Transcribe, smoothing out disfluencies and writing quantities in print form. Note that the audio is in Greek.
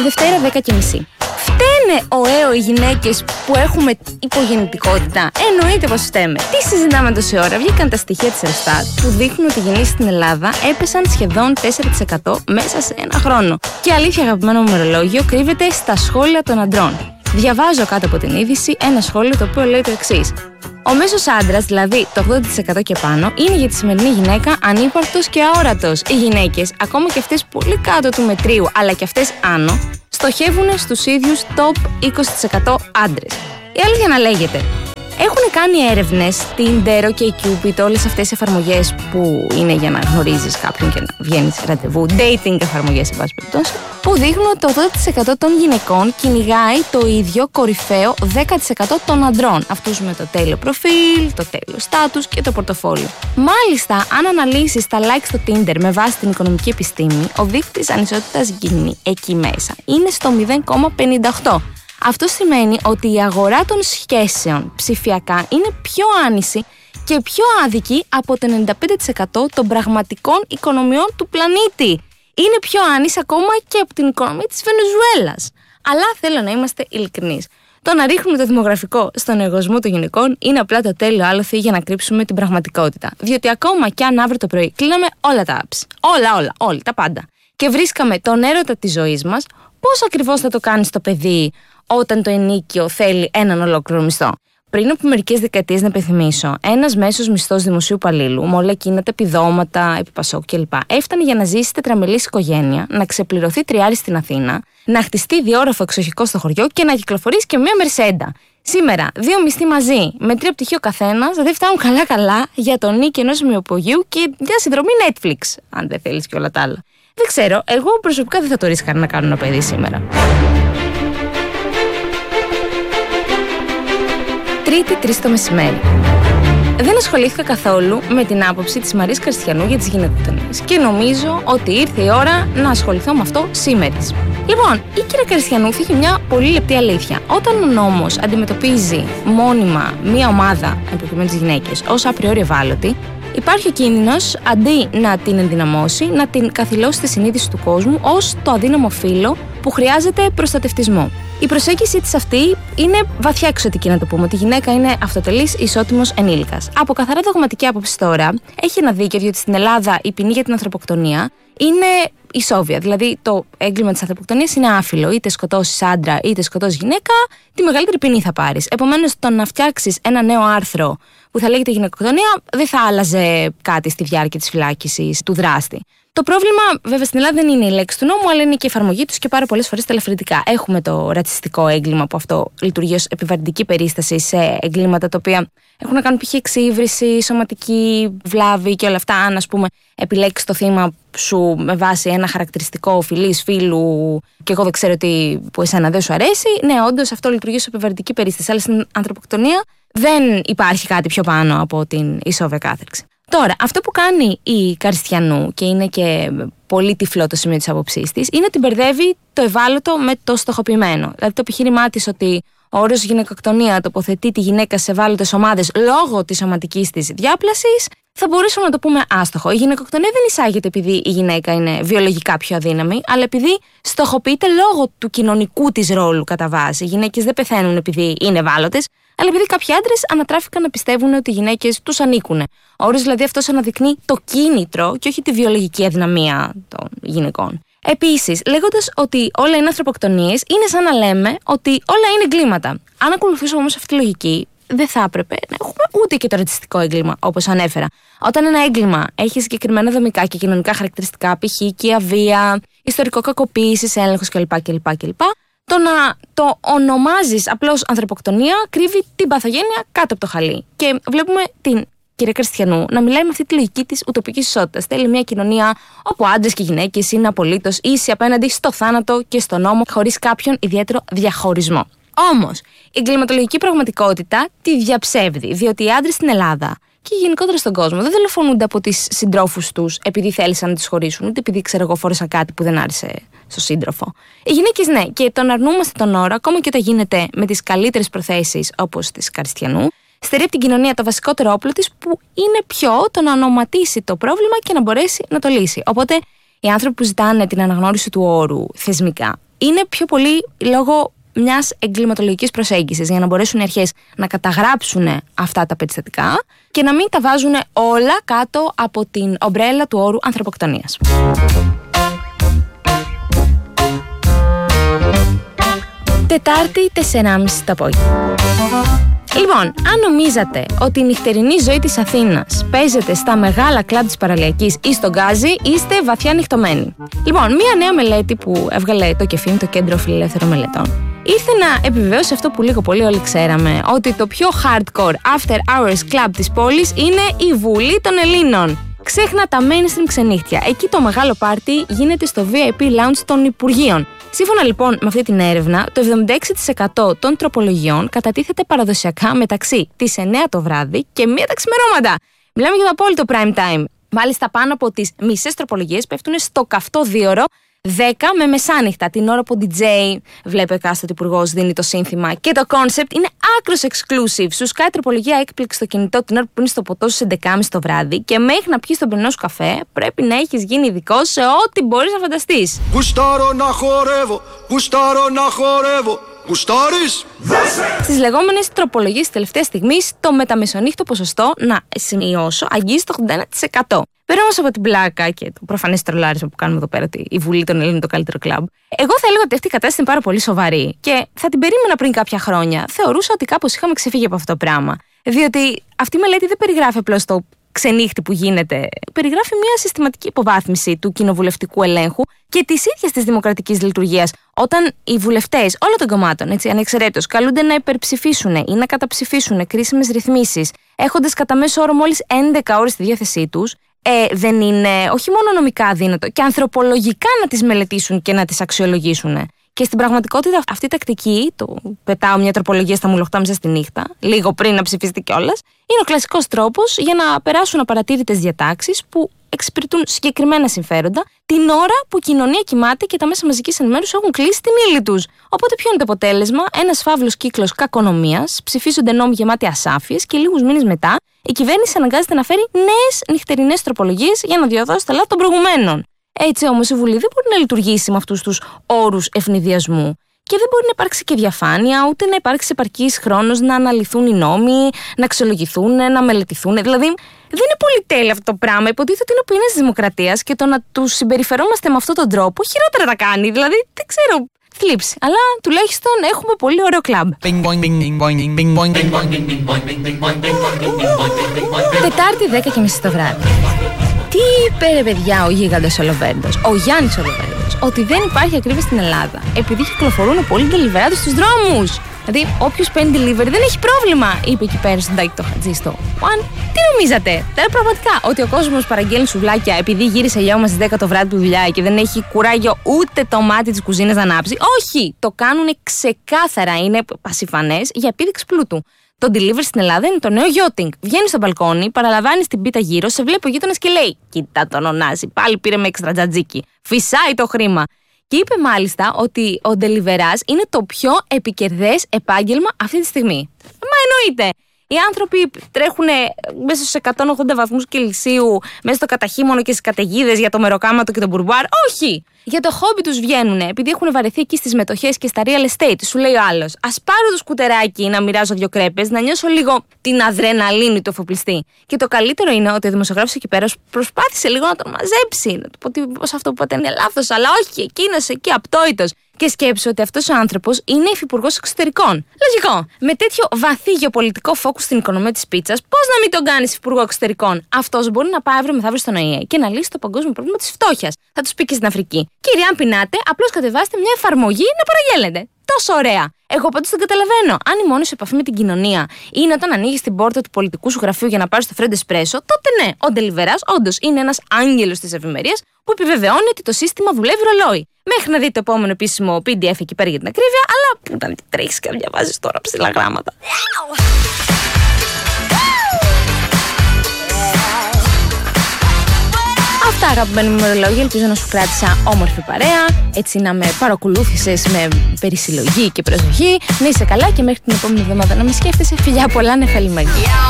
Δευτέρα 10:30. Φταίνε οι γυναίκες που έχουμε υπογεννητικότητα? Εννοείται πως φταίμε. Τι συζητάμε τόση ώρα? Βγήκαν τα στοιχεία της Ελστάτ που δείχνουν ότι οι γεννήσεις στην Ελλάδα έπεσαν σχεδόν 4% μέσα σε ένα χρόνο. Και αλήθεια, αγαπημένο μου μερολόγιο, κρύβεται στα σχόλια των αντρών. Διαβάζω κάτω από την είδηση ένα σχόλιο το οποίο λέει το εξής: ο μέσος άντρας, δηλαδή το 80% και πάνω, είναι για τη σημερινή γυναίκα ανύπαρκτος και αόρατος. Οι γυναίκες, ακόμα και αυτές πολύ κάτω του μετρίου, αλλά και αυτές άνω, στοχεύουν στους ίδιους top 20% άντρες. Η αλήθεια να λέγεται. Έχουν κάνει έρευνες, Tinder, OkCupid, όλες αυτές οι εφαρμογές που είναι για να γνωρίζεις κάποιον και να βγαίνεις ραντεβού, dating εφαρμογές σε βάση περιπτώσει, που δείχνουν ότι το 80% των γυναικών κυνηγάει το ίδιο κορυφαίο 10% των ανδρών. Αυτούς με το τέλειο προφίλ, το τέλειο στάτους και το πορτοφόλιο. Μάλιστα, αν αναλύσεις τα likes στο Tinder με βάση την οικονομική επιστήμη, ο δείκτης ανισότητας Γκίνι εκεί μέσα είναι στο 0,58. Αυτό σημαίνει ότι η αγορά των σχέσεων ψηφιακά είναι πιο άνηση και πιο άδικη από το 95% των πραγματικών οικονομιών του πλανήτη. Είναι πιο άνηση ακόμα και από την οικονομία της Βενεζουέλας. Αλλά θέλω να είμαστε ειλικρινείς. Το να ρίχνουμε το δημογραφικό στον εγωισμό των γυναικών είναι απλά το τέλειο άλοθη για να κρύψουμε την πραγματικότητα. Διότι ακόμα κι αν αύριο το πρωί κλείναμε όλα τα apps, όλα, τα πάντα, και βρίσκαμε τον έρωτα της ζωής μας, πώς ακριβώς θα το κάνεις το παιδί όταν το ενίκιο θέλει έναν ολόκληρο μισθό? Πριν από μερικές δεκαετίες, να υπενθυμίσω, ένας μέσος μισθός δημοσίου υπαλλήλου, με όλα εκείνα τα επιδόματα, επιπασόκ κλπ., έφτανε για να ζήσει τετραμελής οικογένεια, να ξεπληρωθεί τριάρι στην Αθήνα, να χτιστεί διόροφο εξοχικό στο χωριό και να κυκλοφορήσει και μια μερσέντα. Σήμερα, 2 μισθοί μαζί, με 3 πτυχίο καθένας, δεν φτάνουν καλά για τον νίκη ενός ημιοπογείου και μια συνδρομή Netflix, αν δεν θέλεις και όλα τα άλλα. Δεν ξέρω, εγώ προσωπικά δεν θα το ρίσκαρα να κάνω ένα παιδί σήμερα. Τρίτη 3 το μεσημέρι. Δεν ασχολήθηκα καθόλου με την άποψη της Μαρίας Καριστιανού για τις γυναικοκτονίες και νομίζω ότι ήρθε η ώρα να ασχοληθώ με αυτό σήμερα. Λοιπόν, η κυρία Καριστιανού φύγει μια πολύ λεπτή αλήθεια. Όταν ο νόμος αντιμετωπίζει μόνιμα μια ομάδα, προκειμένου τις γυναίκες, ως απριόρι ευάλωτη, υπάρχει ο κίνδυνος, αντί να την ενδυναμώσει, να την καθυλώσει στη συνείδηση του κόσμου ως το αδύναμο φύλο που χρειάζεται προστατευτισμό. Η προσέγγιση της αυτή είναι βαθιά εξωτική, να το πούμε. Ότι η γυναίκα είναι αυτοτελής, ισότιμος ενήλικας. Από καθαρά δογματική άποψη τώρα, έχει ένα δίκαιο, διότι στην Ελλάδα η ποινή για την ανθρωποκτονία είναι ισόβια. Δηλαδή, το έγκλημα της ανθρωποκτονίας είναι άφυλο. Είτε σκοτώσεις άντρα, είτε σκοτώσεις γυναίκα, τη μεγαλύτερη ποινή θα πάρεις. Επομένως, το να φτιάξεις ένα νέο άρθρο που θα λέγεται γυναικοκτονία δεν θα άλλαζε κάτι στη διάρκεια της φυλάκισης του δράστη. Το πρόβλημα, βέβαια, στην Ελλάδα δεν είναι η λέξη του νόμου, αλλά είναι και η εφαρμογή τους και πάρα πολλές φορές τα ελαφρυντικά. Έχουμε το ρατσιστικό έγκλημα που αυτό λειτουργεί ως επιβαρυντική περίσταση σε εγκλήματα τα οποία έχουν να κάνουν π.χ. εξύβριση, σωματική βλάβη και όλα αυτά. Αν, ας πούμε, επιλέξεις το θύμα σου με βάση ένα χαρακτηριστικό φιλής, φίλου, και εγώ δεν ξέρω τι που εσένα δεν σου αρέσει, ναι, όντως αυτό λειτουργεί ως επιβαρυντική περίσταση. Αλλά στην ανθρωποκτονία δεν υπάρχει κάτι πιο πάνω από την ισόβια κάθριξη. Τώρα, αυτό που κάνει η Καριστιανού, και είναι και πολύ τυφλό το σημείο της άποψής της, είναι ότι μπερδεύει το ευάλωτο με το στοχοποιημένο. Δηλαδή, το επιχείρημά της ότι ο όρος γυναικοκτονία τοποθετεί τη γυναίκα σε ευάλωτες ομάδες λόγω της σωματικής της διάπλασης, θα μπορούσαμε να το πούμε άστοχο. Η γυναικοκτονία δεν εισάγεται επειδή η γυναίκα είναι βιολογικά πιο αδύναμη, αλλά επειδή στοχοποιείται λόγω του κοινωνικού της ρόλου κατά βάση. Οι γυναίκες δεν πεθαίνουν επειδή είναι ευάλωτες, αλλά επειδή κάποιοι άντρες ανατράφηκαν να πιστεύουν ότι οι γυναίκες τους ανήκουν. Ο όρος δηλαδή αυτός αναδεικνύει το κίνητρο και όχι τη βιολογική αδυναμία των γυναικών. Επίσης, λέγοντας ότι όλα είναι ανθρωποκτονίες, είναι σαν να λέμε ότι όλα είναι εγκλήματα. Αν ακολουθήσουμε όμως αυτή τη λογική, δεν θα έπρεπε να έχουμε ούτε και το ρατσιστικό έγκλημα, όπως ανέφερα. Όταν ένα έγκλημα έχει συγκεκριμένα δομικά και κοινωνικά χαρακτηριστικά, π.χ. οικία βία, ιστορικό κακοποίησης, έλεγχος κλπ. Το να το ονομάζεις απλώς ανθρωποκτονία κρύβει την παθογένεια κάτω από το χαλί. Και βλέπουμε την κυρία Καριστιανού να μιλάει με αυτή τη λογική της ουτοπικής ισότητας. Θέλει μια κοινωνία όπου άντρες και γυναίκες είναι απολύτως ίσοι απέναντι στο θάνατο και στον νόμο, χωρίς κάποιον ιδιαίτερο διαχωρισμό. Όμως, η εγκληματολογική πραγματικότητα τη διαψεύδει, διότι οι άντρες στην Ελλάδα και γενικότερα στον κόσμο δεν δολοφονούνται από τις συντρόφους τους επειδή θέλησαν να τις χωρίσουν, ούτε επειδή φόρεσαν κάτι που δεν άρεσε στο σύντροφο. Οι γυναίκες ναι, και τον αρνούμαστε τον όρο, ακόμα και όταν γίνεται με τις καλύτερες προθέσεις όπως της Καριστιανού, στερεί από την κοινωνία το βασικότερο όπλο της, που είναι το να ονοματίσει το πρόβλημα και να μπορέσει να το λύσει. Οπότε, οι άνθρωποι που ζητάνε την αναγνώριση του όρου θεσμικά είναι πιο πολύ λόγω μιας εγκληματολογικής προσέγγισης, για να μπορέσουν οι αρχές να καταγράψουν αυτά τα περιστατικά και να μην τα βάζουν όλα κάτω από την ομπρέλα του όρου ανθρωποκτονίας. Τετάρτη, 4:30 το απόγευμα. Λοιπόν, αν νομίζατε ότι η νυχτερινή ζωή της Αθήνας παίζεται στα μεγάλα κλαμπ της παραλιακής ή στον Γκάζι, είστε βαθιά νυχτωμένοι. Λοιπόν, μία νέα μελέτη που έβγαλε το ΚΕΦΙΜ, το Κέντρο Φιλελεύθερων Μελετών, ήρθε να επιβεβαιώσει αυτό που λίγο πολύ όλοι ξέραμε, ότι το πιο hardcore after hours club της πόλης είναι η Βουλή των Ελλήνων. Ξέχνα τα mainstream ξενύχτια. Εκεί το μεγάλο πάρτι γίνεται στο VIP lounge των Υπουργείων. Σύμφωνα λοιπόν με αυτή την έρευνα, το 76% των τροπολογιών κατατίθεται παραδοσιακά μεταξύ τις 9 το βράδυ και 1 τα ξημερώματα. Μιλάμε για το απόλυτο prime time. Μάλιστα, πάνω από τις μισές τροπολογίες πέφτουν στο καυτό δίωρο 10 με μεσάνυχτα, την ώρα που ο DJ βλέπει εκάστοτε υπουργός δίνει το σύνθημα. Και το concept είναι άκρος exclusive. Σου σκάει τροπολογία έκπληξη στο κινητό την ώρα που είναι στο ποτό σου 11.30 το βράδυ και μέχρι να πιεις τον πρωινό σου καφέ πρέπει να έχεις γίνει ειδικός σε ό,τι μπορείς να φανταστείς. Γουστάρω να χορεύω, γουστάρω να χορεύω. Γουστάρεις? Στις λεγόμενες τροπολογίες της τελευταίας στιγμής, το μεταμεσονύχτο ποσοστό, να σημειώσω, αγγίζει το 81%. Πέρα όμως από την πλάκα και το προφανές τρολάρισμα που κάνουμε εδώ πέρα, ότι η Βουλή των Ελλήνων είναι το καλύτερο κλαμπ, εγώ θα έλεγα ότι αυτή η κατάσταση είναι πάρα πολύ σοβαρή και θα την περίμενα πριν κάποια χρόνια. Θεωρούσα ότι κάπως είχαμε ξεφύγει από αυτό το πράγμα. Διότι αυτή η μελέτη δεν περιγράφει απλώς το ξενύχτη που γίνεται. Περιγράφει μια συστηματική υποβάθμιση του κοινοβουλευτικού ελέγχου και της ίδιας της δημοκρατικής λειτουργίας. Όταν οι βουλευτές όλων των κομμάτων, ανεξαιρέτως, καλούνται να υπερψηφίσουν ή να καταψηφίσουν κρίσιμες ρυθμίσεις, έχοντας κατά μέσο όρο μόλις 11 ώρες στη διάθεσή τους, δεν είναι όχι μόνο νομικά αδύνατο και ανθρωπολογικά να τις μελετήσουν και να τις αξιολογήσουν. Και στην πραγματικότητα αυτή η τακτική, το πετάω μια τροπολογία στα μουλοχτά μέσα στη νύχτα, λίγο πριν να ψηφιστεί κιόλας, είναι ο κλασικός τρόπος για να περάσουν απαρατήρητες διατάξεις που εξυπηρετούν συγκεκριμένα συμφέροντα την ώρα που η κοινωνία κοιμάται και τα μέσα μαζικής ενημέρωσης έχουν κλείσει την ύλη τους. Οπότε ποιο είναι το αποτέλεσμα? Ένας φαύλος κύκλος κακονομίας, ψηφίζονται νόμοι γεμάτοι ασάφειες και λίγους μήνες μετά η κυβέρνηση αναγκάζεται να φέρει νέες νυχτερινές τροπολογίες για να διορθώσει τα λάθη των προηγουμένων. Έτσι όμως η Βουλή δεν μπορεί να λειτουργήσει με αυτούς τους όρους ευνηδιασμού. Και δεν μπορεί να υπάρξει και διαφάνεια, ούτε να υπάρξει επαρκής χρόνος να αναλυθούν οι νόμοι, να αξιολογηθούν, να μελετηθούν. Δηλαδή, δεν είναι πολυτέλεια αυτό το πράγμα. Υποτίθεται ότι είναι ο πυρήνας της δημοκρατίας και το να τους συμπεριφερόμαστε με αυτόν τον τρόπο χειρότερα τα κάνει. Δηλαδή, δεν ξέρω. Θλίψη. Αλλά τουλάχιστον έχουμε πολύ ωραίο κλαμπ. Τετάρτη 10:30 το βράδυ. Τι είπε ρε παιδιά ο γίγαντας Ολοβέρντος, ο Γιάννης Ολοβέρντος, ότι δεν υπάρχει ακρίβεια στην Ελλάδα επειδή κυκλοφορούν πολλοί deliverάδες στους δρόμους. Δηλαδή, όποιος παίρνει delivery δεν έχει πρόβλημα, είπε εκεί πέρα στον Τάκη το Χατζή στο One. Τι νομίζατε? Τώρα πραγματικά ότι ο κόσμος παραγγέλνει σουβλάκια επειδή γύρισε λιώμα στις 10 το βράδυ του δουλειά και δεν έχει κουράγιο ούτε το μάτι της κουζίνας να ανάψει? Όχι! Το κάνουν ξεκάθαρα, είναι πασιφανές για επίδειξη πλούτου. Το delivery στην Ελλάδα είναι το νέο yachting. Βγαίνει στο μπαλκόνι, παραλαμβάνει την πίτα γύρω, σε βλέπει ο γείτονας και λέει: Κοίτα τον Ωνάση, πάλι πήρε με έξτρα τζατζίκι. Φυσάει το χρήμα. Και είπε μάλιστα ότι ο ντελιβεράς είναι το πιο επικερδές επάγγελμα αυτή τη στιγμή. Μα εννοείται. Οι άνθρωποι τρέχουν μέσα στους 180 βαθμούς Κελσίου, μέσα στο καταχύμωνο και στις καταιγίδες για το μεροκάματο και το μπουρμπάρ. Όχι! Για το χόμπι τους βγαίνουν, επειδή έχουν βαρεθεί εκεί στις μετοχές και στα real estate. Σου λέει ο άλλος: ας πάρω το σκουτεράκι να μοιράζω 2 κρέπες, να νιώσω λίγο την αδρεναλίνη του εφοπλιστή. Και το καλύτερο είναι ότι ο δημοσιογράφος εκεί πέρα προσπάθησε λίγο να τον μαζέψει. Να του πω ότι αυτό που είπατε είναι λάθος, αλλά όχι, εκείνος εκεί απτόητος. Και σκέψου ότι αυτός ο άνθρωπος είναι υφυπουργός εξωτερικών. Λογικό. Με τέτοιο βαθύ γεωπολιτικό φόκους στην οικονομία της πίτσας, πώς να μην τον κάνεις υφυπουργό εξωτερικών? Αυτός μπορεί να πάει αύριο μεθαύριο στον ΟΗΕ και να λύσει το παγκόσμιο πρόβλημα της φτώχειας. Θα τους πει και στην Αφρική: Κύριε, αν πεινάτε, απλώς κατεβάστε μια εφαρμογή να παραγγέλνετε. Τόσο ωραία. Εγώ πάντως δεν καταλαβαίνω. Αν η μόνη σου επαφή με την κοινωνία είναι όταν ανοίγεις την πόρτα του πολιτικού σου γραφείου για να πάρεις το φρέντο εσπρέσο, τότε ναι, ο ντελιβεράς όντως είναι ένας άγγελος της ευημερίας που επιβεβαιώνει ότι το σύστημα δουλεύει ρολόι. Μέχρι να δει το επόμενο επίσημο PDF εκεί πέρα για την ακρίβεια, αλλά που ήταν τι τρέχεις και διαβάζεις τώρα ψηλά γράμματα. Αυτά, αγαπημένοι μου ημερολόγια, ελπίζω να σου κράτησα όμορφη παρέα, έτσι να με παρακολούθησες με περισυλλογή και προσοχή. Να είσαι καλά και μέχρι την επόμενη εβδομάδα να με σκέφτεσαι. Φιλιά πολλά, νεφέλη Μαγκή.